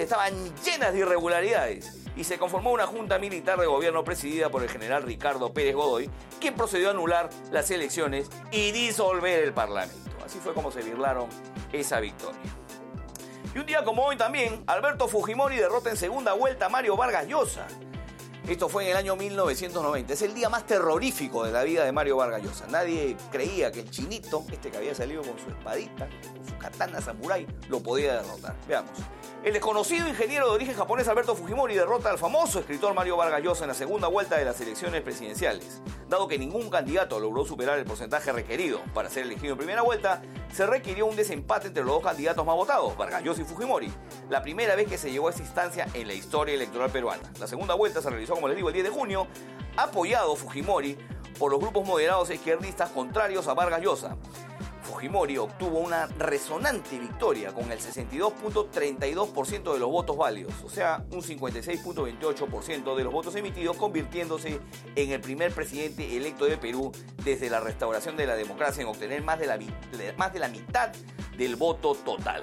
estaban llenas de irregularidades y se conformó una junta militar de gobierno presidida por el general Ricardo Pérez Godoy, quien procedió a anular las elecciones y disolver el Parlamento. Así fue como se birlaron esa victoria. Y un día como hoy también, Alberto Fujimori derrota en segunda vuelta a Mario Vargas Llosa. Esto fue en el año 1990. Es el día más terrorífico de la vida de Mario Vargas Llosa. Nadie creía que el chinito, que había salido con su espadita, con su katana samurái, lo podía derrotar. Veamos. El desconocido ingeniero de origen japonés Alberto Fujimori derrota al famoso escritor Mario Vargas Llosa en la segunda vuelta de las elecciones presidenciales. Dado que ningún candidato logró superar el porcentaje requerido para ser elegido en primera vuelta, se requirió un desempate entre los dos candidatos más votados, Vargas Llosa y Fujimori. La primera vez que se llegó a esta instancia en la historia electoral peruana. La segunda vuelta se realizó, como les digo, el 10 de junio, apoyado Fujimori por los grupos moderados e izquierdistas contrarios a Vargas Llosa. Fujimori obtuvo una resonante victoria con el 62.32% de los votos válidos, o sea, un 56.28% de los votos emitidos, convirtiéndose en el primer presidente electo de Perú desde la restauración de la democracia en obtener más de la mitad del voto total.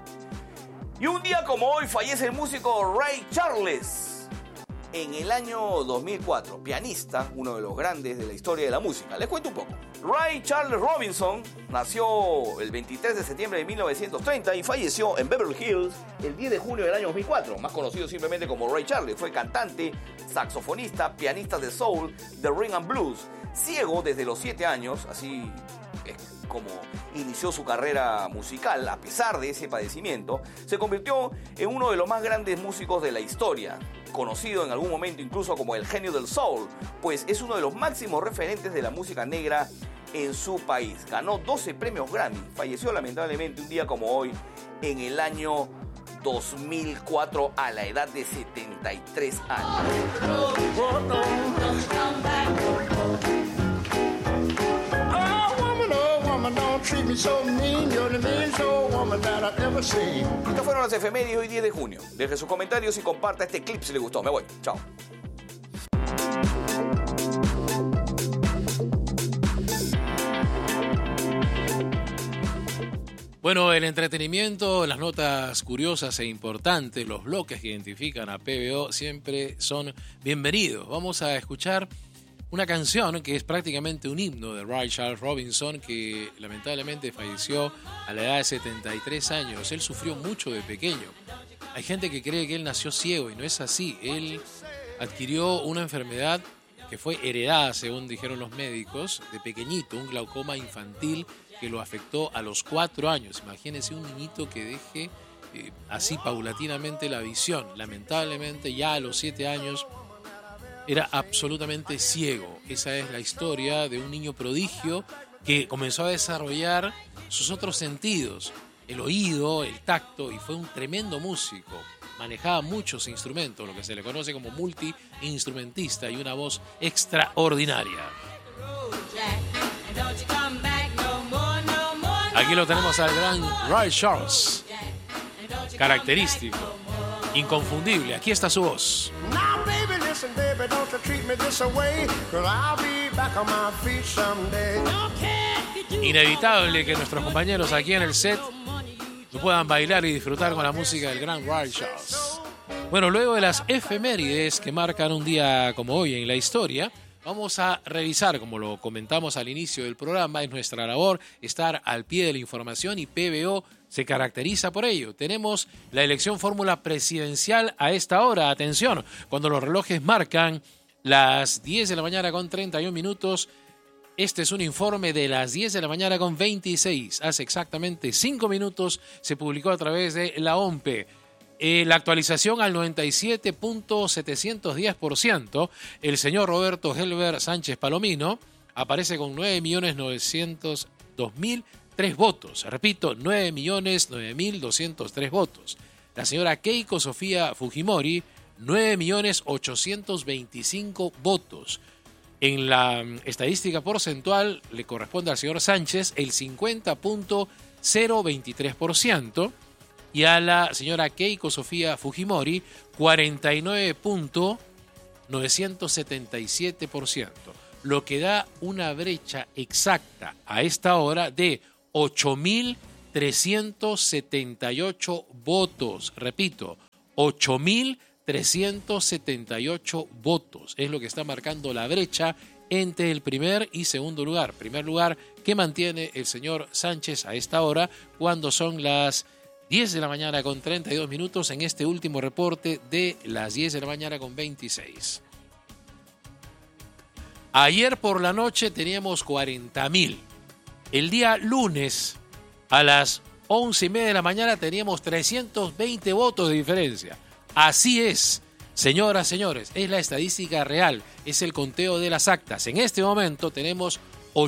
Y un día como hoy fallece el músico Ray Charles. En el año 2004, pianista, uno de los grandes de la historia de la música. Les cuento un poco. Ray Charles Robinson nació el 23 de septiembre de 1930 y falleció en Beverly Hills el 10 de junio del año 2004, más conocido simplemente como Ray Charles. Fue cantante, saxofonista, pianista de soul, de rhythm and blues. Ciego desde los 7 años, así es como inició su carrera musical. A pesar de ese padecimiento, se convirtió en uno de los más grandes músicos de la historia, conocido en algún momento incluso como el genio del soul, pues es uno de los máximos referentes de la música negra en su país. Ganó 12 premios Grammy, falleció lamentablemente un día como hoy en el año 2004 a la edad de 73 años. Estas fueron las efemérides hoy 10 de junio. Deje sus comentarios y comparta este clip si le gustó. Me voy. Chao. Bueno, el entretenimiento, las notas curiosas e importantes, los bloques que identifican a PBO siempre son bienvenidos. Vamos a escuchar una canción que es prácticamente un himno de Ray Charles Robinson, que lamentablemente falleció a la edad de 73 años. Él sufrió mucho de pequeño. Hay gente que cree que él nació ciego y no es así. Él adquirió una enfermedad que fue heredada, según dijeron los médicos, de pequeñito, un glaucoma infantil que lo afectó a los 4 años. Imagínense un niñito que deje así paulatinamente la visión. Lamentablemente ya a los 7 años era absolutamente ciego. Esa es la historia de un niño prodigio que comenzó a desarrollar sus otros sentidos, el oído, el tacto, y fue un tremendo músico. Manejaba muchos instrumentos, lo que se le conoce como multiinstrumentista, y una voz extraordinaria. Aquí lo tenemos al gran Ray Charles, característico, inconfundible. Aquí está su voz. Inevitable que nuestros compañeros aquí en el set no puedan bailar y disfrutar con la música del gran Ray Charles. Bueno, luego de las efemérides que marcan un día como hoy en la historia, vamos a revisar, como lo comentamos al inicio del programa, es nuestra labor estar al pie de la información y PBO se caracteriza por ello. Tenemos la elección fórmula presidencial a esta hora. Atención, cuando los relojes marcan las 10 de la mañana con 31 minutos, este es un informe de las 10 de la mañana con 26. Hace exactamente 5 minutos se publicó a través de la OMPE. La actualización al 97.710%. El señor Roberto Helber Sánchez Palomino aparece con 9.902.003 votos. Repito, 9.009.203 votos. La señora Keiko Sofía Fujimori, 9.825.000 votos. En la estadística porcentual le corresponde al señor Sánchez el 50.023%. Y a la señora Keiko Sofía Fujimori, 49.977%, lo que da una brecha exacta a esta hora de 8.378 votos. Repito, 8.378 votos. Es lo que está marcando la brecha entre el primer y segundo lugar. Primer lugar que mantiene el señor Sánchez a esta hora, cuando son las 10 de la mañana con 32 minutos en este último reporte de las 10 de la mañana con 26. Ayer por la noche teníamos 40.000. El día lunes a las 11:30 de la mañana teníamos 320 votos de diferencia. Así es, señoras, señores, es la estadística real, es el conteo de las actas. En este momento tenemos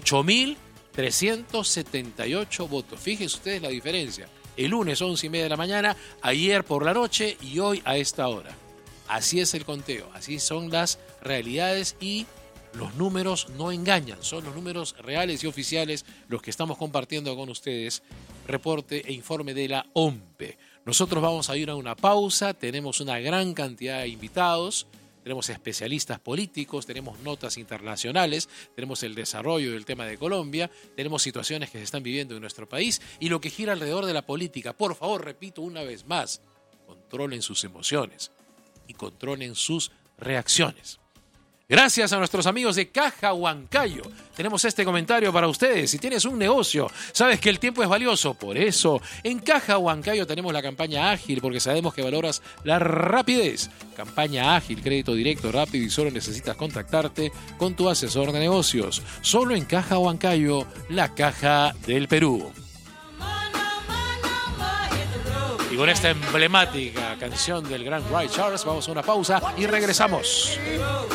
8.378 votos. Fíjense ustedes la diferencia. El lunes 11:30 de la mañana, ayer por la noche y hoy a esta hora. Así es el conteo, así son las realidades y los números no engañan, son los números reales y oficiales los que estamos compartiendo con ustedes, reporte e informe de la OMPE. Nosotros vamos a ir a una pausa, tenemos una gran cantidad de invitados, tenemos especialistas políticos, tenemos notas internacionales, tenemos el desarrollo del tema de Colombia, tenemos situaciones que se están viviendo en nuestro país y lo que gira alrededor de la política. Por favor, repito una vez más, controlen sus emociones y controlen sus reacciones. Gracias a nuestros amigos de Caja Huancayo. Tenemos este comentario para ustedes. Si tienes un negocio, sabes que el tiempo es valioso. Por eso, en Caja Huancayo tenemos la campaña ágil, porque sabemos que valoras la rapidez. Campaña ágil, crédito directo, rápido y solo necesitas contactarte con tu asesor de negocios. Solo en Caja Huancayo, la caja del Perú. Y con esta emblemática canción del gran Ray Charles, vamos a una pausa y regresamos.